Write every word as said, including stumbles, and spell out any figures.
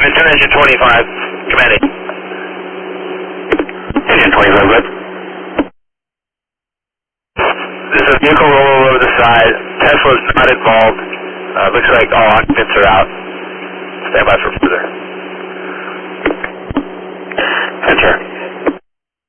Return engine twenty-five, commanding. Engine twenty-five, good. This is a vehicle rollover over the side. Tesla's not involved. Uh, looks like all occupants are out. Stand by for